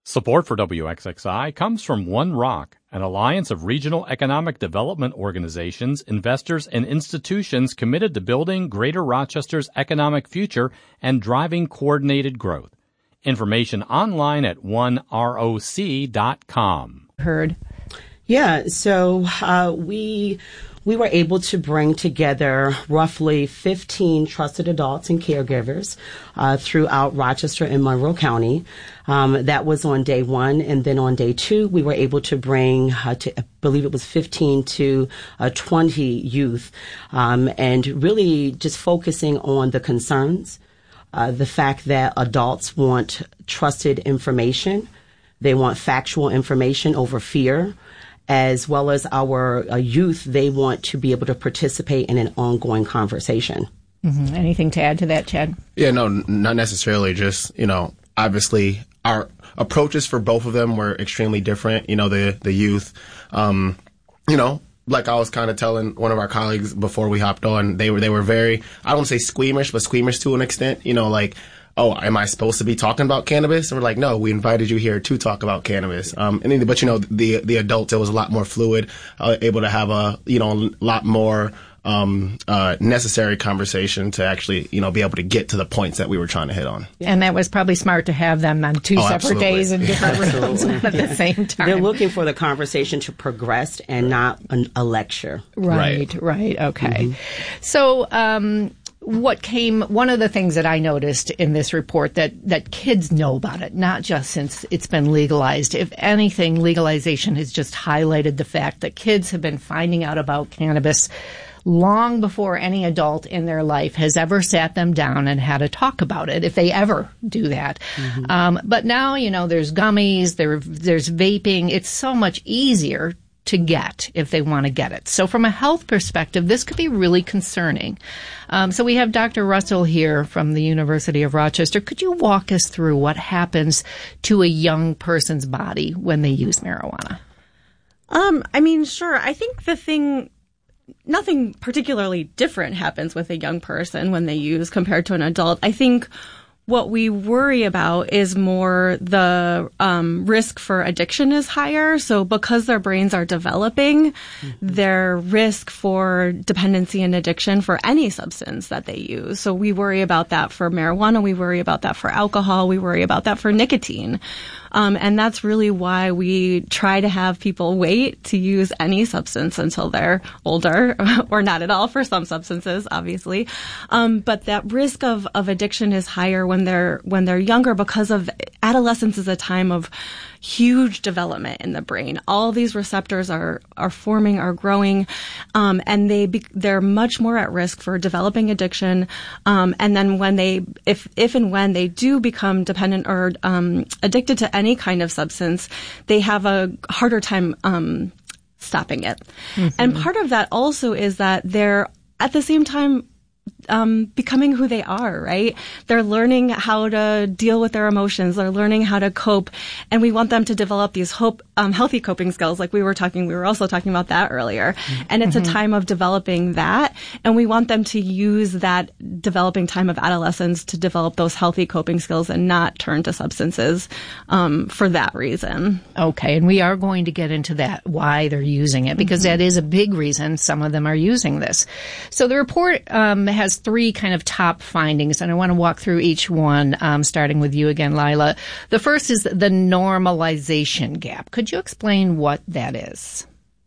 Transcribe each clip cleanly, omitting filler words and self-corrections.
Support for WXXI comes from One Rock, an alliance of regional economic development organizations, investors, and institutions committed to building Greater Rochester's economic future and driving coordinated growth. Information online at oneroc.com. Heard. Yeah, so we were able to bring together roughly 15 trusted adults and caregivers throughout Rochester and Monroe County. That was on day one. And then on day two, we were able to bring, I believe it was 15 to 20 youth, and really just focusing on the concerns, the fact that adults want trusted information. They want factual information over fear, as well as our youth. They want to be able to participate in an ongoing conversation. Mm-hmm. Anything to add to that, Chad? Yeah, no, not necessarily. Just, obviously our approaches for both of them were extremely different. The youth, like I was kind of telling one of our colleagues before we hopped on, they were very, I don't say squeamish, but squeamish to an extent, oh, am I supposed to be talking about cannabis? And we're like, no, we invited you here to talk about cannabis. But the adults, it was a lot more fluid, able to have a lot more necessary conversation to actually, be able to get to the points that we were trying to hit on. And that was probably smart to have them on two separate absolutely. Days in different rooms at the same time. They're looking for the conversation to progress and not a lecture. Right. Okay. Mm-hmm. So, one of the things that I noticed in this report that kids know about it, not just since it's been legalized. If anything, legalization has just highlighted the fact that kids have been finding out about cannabis long before any adult in their life has ever sat them down and had a talk about it, if they ever do that. Mm-hmm. But now, there's gummies, there's vaping. It's so much easier to get if they want to get it. So from a health perspective, this could be really concerning. So we have Dr. Russell here from the University of Rochester. Could you walk us through what happens to a young person's body when they use marijuana? Sure. I think nothing particularly different happens with a young person when they use compared to an adult. I think what we worry about is more the risk for addiction is higher. So because their brains are developing, their risk for dependency and addiction for any substance that they use. So we worry about that for marijuana. We worry about that for alcohol. We worry about that for nicotine. And that's really why we try to have people wait to use any substance until they're older, or not at all for some substances, obviously. But that risk of addiction is higher when they're younger, because of adolescence is a time of huge development in the brain. All these receptors are forming, are growing, and they're much more at risk for developing addiction. And then if and when they do become dependent or addicted to any kind of substance, they have a harder time stopping it. Mm-hmm. And part of that also is that they're at the same time becoming who they are, right? They're learning how to deal with their emotions. They're learning how to cope. And we want them to develop these healthy coping skills. Like we were also talking about that earlier. And it's a time of developing that. And we want them to use that developing time of adolescence to develop those healthy coping skills and not turn to substances for that reason. Okay. And we are going to get into that, why they're using it, because that is a big reason some of them are using this. So the report has three kind of top findings, and I want to walk through each one, starting with you again, Lila. The first is the normalization gap. Could you explain what that is?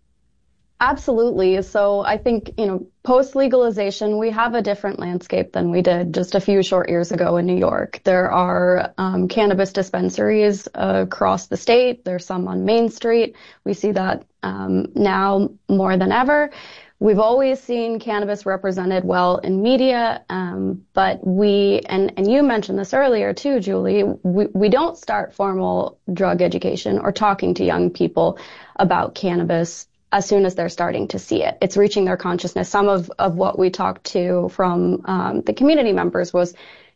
Absolutely. So I think, post-legalization, we have a different landscape than we did just a few short years ago in New York. There are cannabis dispensaries across the state. There's some on Main Street. We see that now more than ever. We've always seen cannabis represented well in media, but and you mentioned this earlier too, Julie, we don't start formal drug education or talking to young people about cannabis as soon as they're starting to see it. It's reaching their consciousness. Some of what we talked to from the community members was,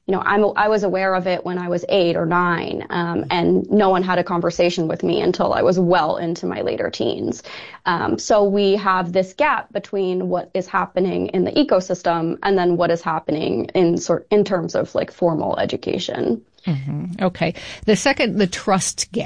I was aware of it when I was 8 or 9, and no one had a conversation with me until I was well into my later teens. So we have this gap between what is happening in the ecosystem and then what is happening in terms of like formal education. Mm-hmm. Okay. The second, the trust gap.